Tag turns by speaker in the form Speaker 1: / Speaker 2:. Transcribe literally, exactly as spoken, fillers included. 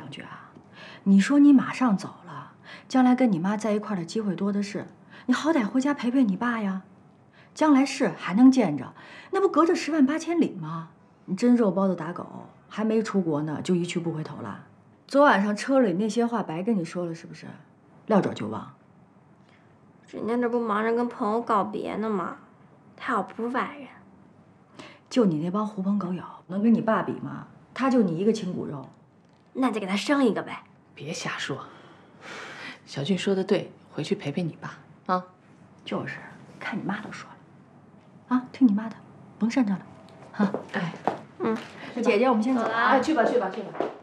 Speaker 1: 两句啊。你说你马上走了，将来跟你妈在一块儿的机会多的是，你好歹回家陪陪你爸呀。将来是还能见着，那不隔着十万八千里吗？你真肉包子打狗，还没出国呢，就一去不回头了。昨晚上车里那些话白跟你说了是不是？撂爪就忘。
Speaker 2: 人家这不忙着跟朋友告别呢吗？他要不是外人，
Speaker 1: 就你那帮狐朋狗友，能跟你爸比吗？他就你一个亲骨肉，
Speaker 2: 那就给他生一个呗。
Speaker 3: 别瞎说，小俊说的对，回去陪陪你爸啊。
Speaker 1: 就是，看你妈都说了，啊，听你妈的，甭擅长了，哈。哎，
Speaker 2: 嗯，
Speaker 1: 姐姐，我们先走了啊。
Speaker 3: 哎，去吧去吧去吧。